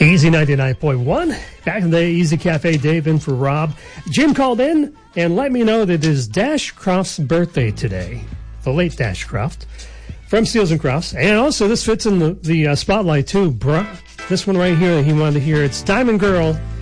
Easy 99.1. Back in the Easy Cafe, Dave in for Rob. Jim called in and let me know that it is Dash Croft's birthday today. The late Dash Croft from Steels and Crofts. And also, this fits in the spotlight, too. This one right here, he wanted to hear. It's Diamond Girl